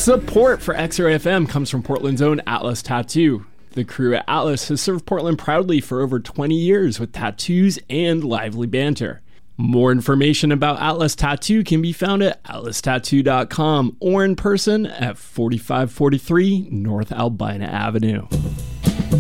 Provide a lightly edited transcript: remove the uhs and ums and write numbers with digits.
Support for XRFM comes from Portland's own Atlas Tattoo. The crew at Atlas has served Portland proudly for over 20 years with tattoos and lively banter. More information about Atlas Tattoo can be found at atlastattoo.com or in person at 4543 North Albina Avenue.